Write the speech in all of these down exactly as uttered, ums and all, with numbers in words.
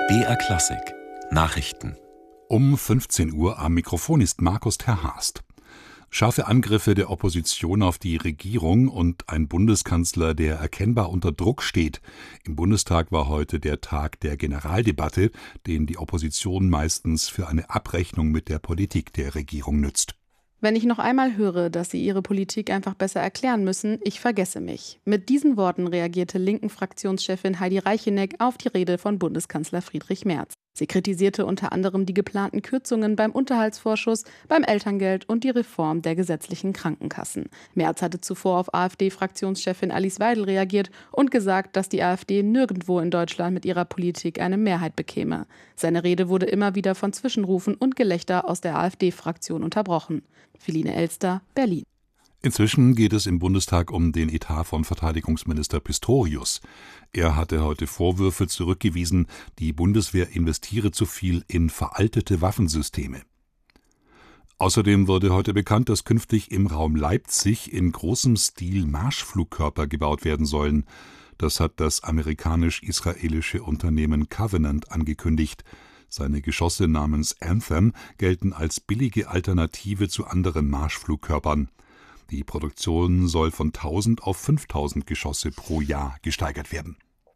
B R Klassik Nachrichten. Um fünfzehn Uhr am Mikrofon ist Markus Terhast. Scharfe Angriffe der Opposition auf die Regierung und ein Bundeskanzler, der erkennbar unter Druck steht. Im Bundestag war heute der Tag der Generaldebatte, den die Opposition meistens für eine Abrechnung mit der Politik der Regierung nützt. Wenn ich noch einmal höre, dass sie ihre Politik einfach besser erklären müssen, ich vergesse mich. Mit diesen Worten reagierte Linken-Fraktionschefin Heidi Reicheneck auf die Rede von Bundeskanzler Friedrich Merz. Sie kritisierte unter anderem die geplanten Kürzungen beim Unterhaltsvorschuss, beim Elterngeld und die Reform der gesetzlichen Krankenkassen. Merz hatte zuvor auf AfD-Fraktionschefin Alice Weidel reagiert und gesagt, dass die AfD nirgendwo in Deutschland mit ihrer Politik eine Mehrheit bekäme. Seine Rede wurde immer wieder von Zwischenrufen und Gelächter aus der AfD-Fraktion unterbrochen. Philine Elster, Berlin. Inzwischen geht es im Bundestag um den Etat von Verteidigungsminister Pistorius. Er hatte heute Vorwürfe zurückgewiesen, die Bundeswehr investiere zu viel in veraltete Waffensysteme. Außerdem wurde heute bekannt, dass künftig im Raum Leipzig in großem Stil Marschflugkörper gebaut werden sollen. Das hat das amerikanisch-israelische Unternehmen Covenant angekündigt. Seine Geschosse namens Anthem gelten als billige Alternative zu anderen Marschflugkörpern. Die Produktion soll von tausend auf fünftausend Geschosse pro Jahr gesteigert werden.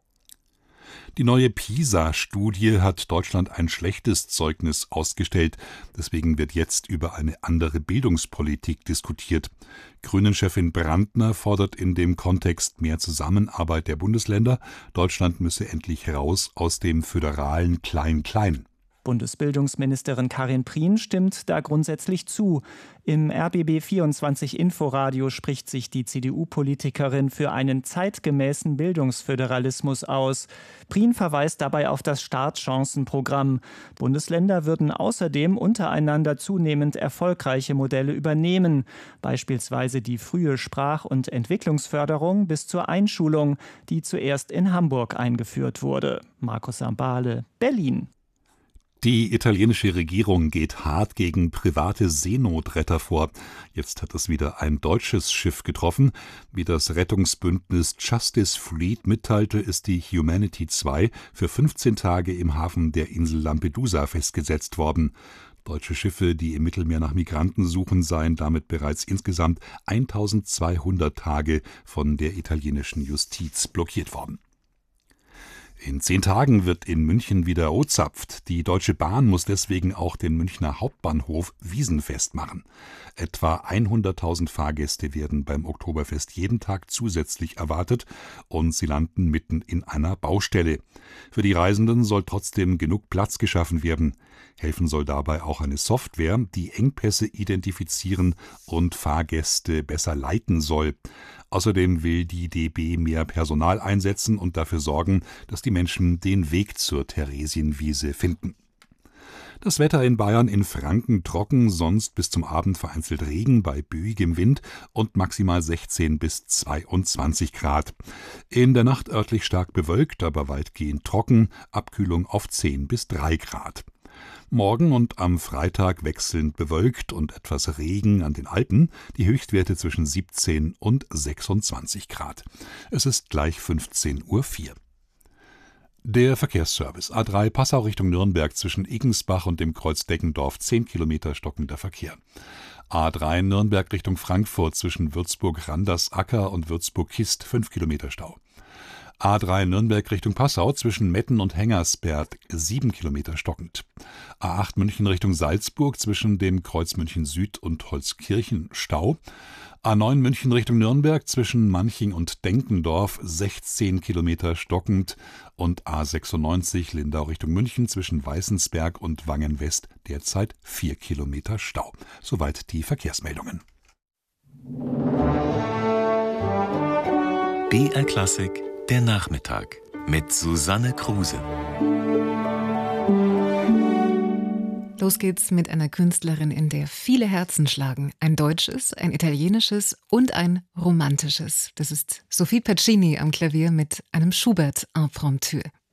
Die neue PISA-Studie hat Deutschland ein schlechtes Zeugnis ausgestellt. Deswegen wird jetzt über eine andere Bildungspolitik diskutiert. Grünen-Chefin Brandner fordert in dem Kontext mehr Zusammenarbeit der Bundesländer. Deutschland müsse endlich raus aus dem föderalen Klein-Klein. Bundesbildungsministerin Karin Prien stimmt da grundsätzlich zu. Im R B B vierundzwanzig Inforadio spricht sich die C D U-Politikerin für einen zeitgemäßen Bildungsföderalismus aus. Prien verweist dabei auf das Startchancenprogramm. Bundesländer würden außerdem untereinander zunehmend erfolgreiche Modelle übernehmen, beispielsweise die frühe Sprach- und Entwicklungsförderung bis zur Einschulung, die zuerst in Hamburg eingeführt wurde. Markus Sambale, Berlin. Die italienische Regierung geht hart gegen private Seenotretter vor. Jetzt hat es wieder ein deutsches Schiff getroffen. Wie das Rettungsbündnis Justice Fleet mitteilte, ist die Humanity zwei für fünfzehn Tage im Hafen der Insel Lampedusa festgesetzt worden. Deutsche Schiffe, die im Mittelmeer nach Migranten suchen, seien damit bereits insgesamt eintausendzweihundert Tage von der italienischen Justiz blockiert worden. In zehn Tagen wird in München wieder O-zapft. Die Deutsche Bahn muss deswegen auch den Münchner Hauptbahnhof wiesenfest machen. Etwa hunderttausend Fahrgäste werden beim Oktoberfest jeden Tag zusätzlich erwartet und sie landen mitten in einer Baustelle. Für die Reisenden soll trotzdem genug Platz geschaffen werden. Helfen soll dabei auch eine Software, die Engpässe identifizieren und Fahrgäste besser leiten soll. Außerdem will die D B mehr Personal einsetzen und dafür sorgen, dass die Menschen den Weg zur Theresienwiese finden. Das Wetter in Bayern, in Franken trocken, sonst bis zum Abend vereinzelt Regen bei böigem Wind und maximal sechzehn bis zweiundzwanzig Grad. In der Nacht örtlich stark bewölkt, aber weitgehend trocken, Abkühlung auf zehn bis drei Grad. Morgen und am Freitag wechselnd bewölkt und etwas Regen an den Alpen, die Höchstwerte zwischen siebzehn und sechsundzwanzig Grad. Es ist gleich fünfzehn Uhr vier. Der Verkehrsservice A drei Passau Richtung Nürnberg zwischen Igensbach und dem Kreuz Deggendorf zehn Kilometer stockender Verkehr. A drei Nürnberg Richtung Frankfurt zwischen Würzburg-Randersacker und Würzburg-Kist fünf Kilometer Stau. A drei Nürnberg Richtung Passau zwischen Metten und Hengersberg sieben Kilometer stockend. A acht München Richtung Salzburg zwischen dem Kreuz München Süd und Holzkirchen Stau. A neun München Richtung Nürnberg zwischen Manching und Denkendorf sechzehn Kilometer stockend und A sechsundneunzig Lindau Richtung München zwischen Weißensberg und Wangen-West derzeit vier Kilometer Stau. Soweit die Verkehrsmeldungen. B R Klassik Der Nachmittag mit Susanne Kruse. Los geht's mit einer Künstlerin, in der viele Herzen schlagen. Ein deutsches, ein italienisches und ein romantisches. Das ist Sophie Pacini am Klavier mit einem Schubert-Impromptu.